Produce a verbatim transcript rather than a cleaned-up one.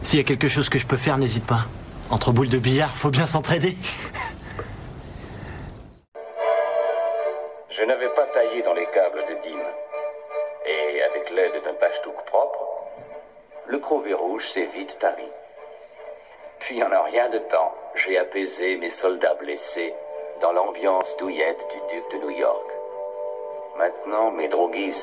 S'il y a quelque chose que je peux faire, n'hésite pas. Entre boules de billard, faut bien s'entraider. Je n'avais pas taillé dans les câbles de Dim. Et avec l'aide d'un pachtouk propre, le crevé rouge s'est vite tari. Puis en un rien de temps, j'ai apaisé mes soldats blessés dans l'ambiance douillette du duc de New York. Maintenant, mes droguistes